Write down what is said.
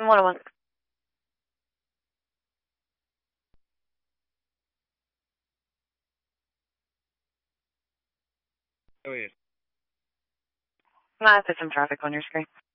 101. Oh, yeah. Nah, there's some traffic on your screen.